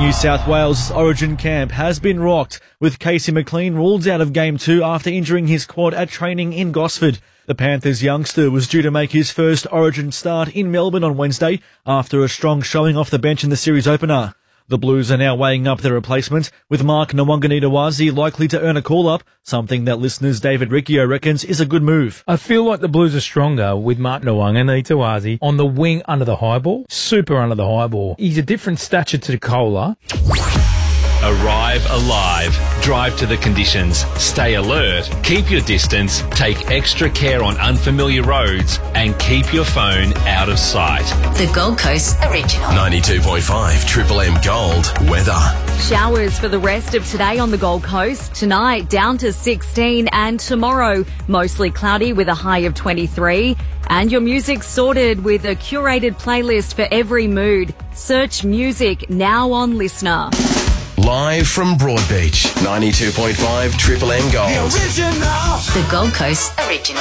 New South Wales' Origin camp has been rocked, with Casey McLean ruled out of Game 2 after injuring his quad at training in Gosford. The Panthers youngster was due to make his first Origin start in Melbourne on Wednesday after a strong showing off the bench in the series opener. The Blues are now weighing up their replacement, with Mark Nawaqanitawase likely to earn a call-up, something that listeners David Riccio reckons is a good move. I feel like the Blues are stronger with Mark Nawaqanitawase on the wing under the high ball, super under the high ball. He's a different stature to Kola. Arrive alive. Drive to the conditions. Stay alert. Keep your distance. Take extra care on unfamiliar roads and keep your phone out of sight. The Gold Coast Original. 92.5 Triple M Gold weather. Showers for the rest of today on the Gold Coast. Tonight down to 16 and tomorrow mostly cloudy with a high of 23. And your music sorted with a curated playlist for every mood. Search music now on Listener. Live from Broadbeach, 92.5 Triple M Gold. The Gold Coast Original.